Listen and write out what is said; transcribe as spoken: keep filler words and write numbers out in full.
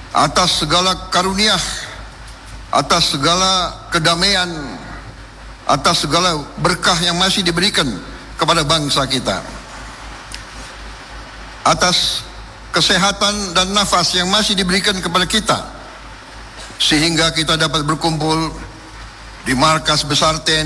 atas segala karunia, atas segala kedamaian, atas segala berkah yang masih diberikan kepada bangsa kita, atas kesehatan dan nafas yang masih diberikan kepada kita, sehingga kita dapat berkumpul di markas besar T N I